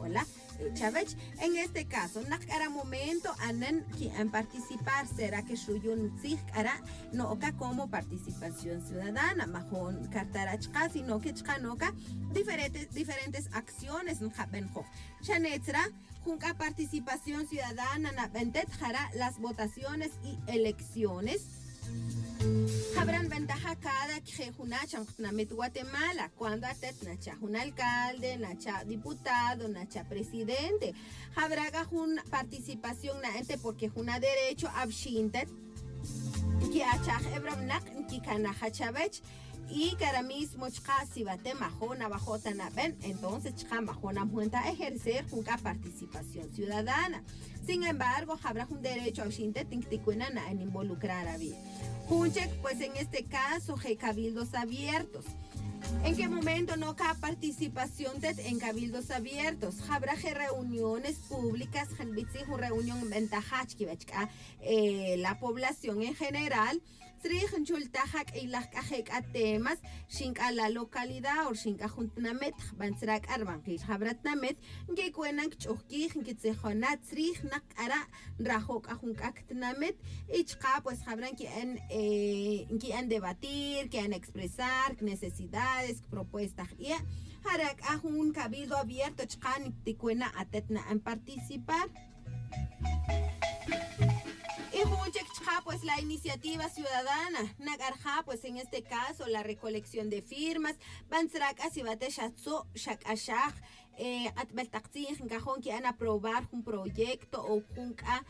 hola, chavech. En este caso, nakara momento anan que en participar será que shuyun ara no oka como participación ciudadana, majon kartarachka, sino que chkanoka diferentes acciones en jabenjo. Chanetra, junca participación ciudadana na bentet jara las votaciones y elecciones. Habrán ventaja cada que namet Guatemala cuando atet nacha un alcalde, nacha diputado, nacha presidente. Habrá una participación na ente porque una derecho abshintet que achaj ebram nak kikana hachavech y cara mismo si bate majona bajota na ben entonces chkan bajona junta ejercer una participación ciudadana. Sin embargo, habrá un derecho abshintet tinkticuena na en involucrar a vida. Junchek, pues en este caso, cabildos abiertos. ¿En qué momento no hay participación en cabildos abiertos? Habrá reuniones públicas, reunión en ventaja, la población en general. Srijan chultajak y las cajek a temas, shink a la localidad o shink a juntnamet, bansrak arbanquis, habratnamet, que cuenan chukij, que se jonat, srij, nak ara, rajok a junkactnamet, y chka, pues habrán que en debatir, que en expresar necesidades, propuestas, y harak a un cabildo abierto, chkan, te cuena a tetna en participar. Pues la iniciativa ciudadana, nagarja, pues en este caso la recolección de firmas, bansraka si bate shatso shakashaj, atbel taqtij, cajón que han aprobar un proyecto o junca,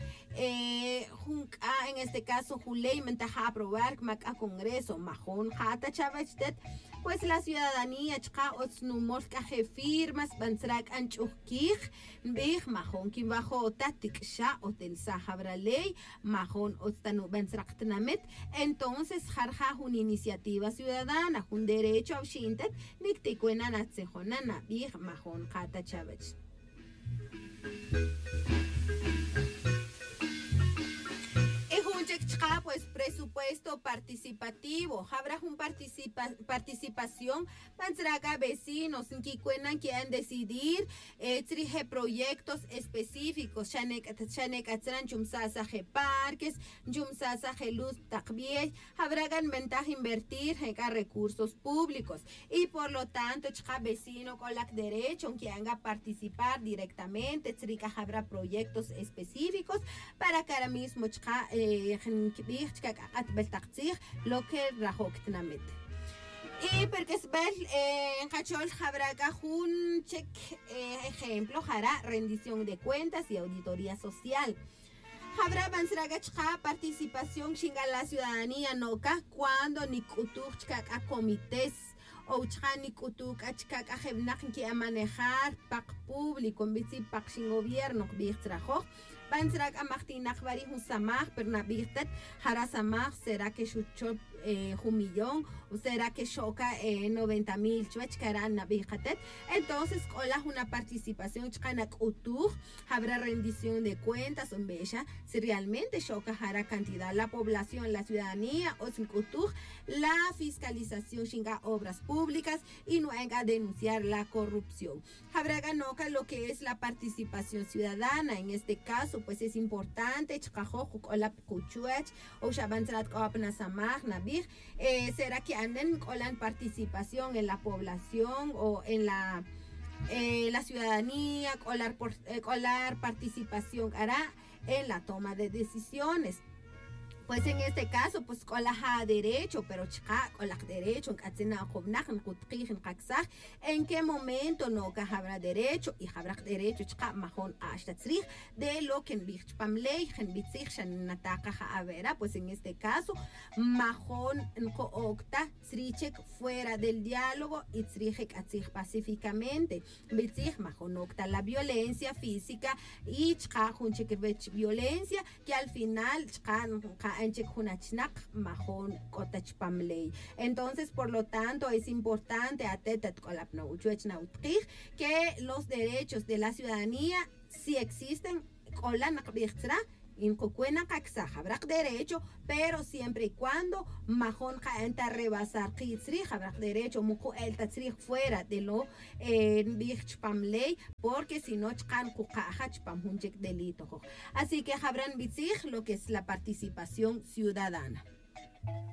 en este caso juley mentaja aprobar maca congreso, majón jata chavachtet, pues la ciudadanía chka otsnumol caje firmas, bansrak anchukij, big majón quien bajo tatik sha hotel sahabra ley, majón otstanu bansraktnamet, entonces jarja una iniciativa ciudadana, un derecho a ushintet, nicticuena natsejonana, big majón jata chavach. Pues presupuesto participativo, habrá un participación, pansraga vecinos, que cuenan que han decidir, trije proyectos específicos, chanek atran chumsasaje parques, chumsasaje luz takbiej, habrá ventaja invertir en recursos públicos y por lo tanto, chka vecino con la derecho que haga participar directamente, trika habrá proyectos específicos para que ahora mismo chka lo que rajoctnamet. Y porque es ver en Cachol habrá un check ejemplo, hará rendición de cuentas y auditoría social. Habrá participación chinga la ciudadanía noca cuando ni kutuchka a comités o chani kutuk achka a jebnak que a manejar pac público en bici pac sin gobierno bichtrajo. Bansrak a Martina Jvari un samaj, pero na birtet, jara samaj, será que chuchop 1,000,000 o será que choca 90,000 chuechkaran na birtet. Entonces, hola una participación chkanak utur, habrá rendición de cuentas en bella, si realmente choca jara cantidad la población, la ciudadanía, o sin utur, la fiscalización chinga obras públicas y no venga a denunciar la corrupción. Habrá ganoca lo que es la participación ciudadana, en este caso, pues es importante, será que anden con la participación en la población o en la ciudadanía, con la participación hará en la toma de decisiones. Pues en este caso, pues con la derecho, pero chica con la derecho, en qué momento no que habrá derecho y habrá derecho chica majón hasta de lo que en ley en nataka havera, pues en este caso majón en coocta srichek fuera del diálogo y srichek atzich pacíficamente bitzich majón octa la violencia física y chica junchek violencia que al final chica entonces, por lo tanto, es importante que los derechos de la ciudadanía, si existen, incucuena kaksa habrak derecho, pero siempre y cuando majon kaenta rebasar kitsri habrak derecho muku el tatsri fuera de lo pam ley, porque si no chkan kukaja chpam hunchek delito. Así que habrán bitzig lo que es la participación ciudadana.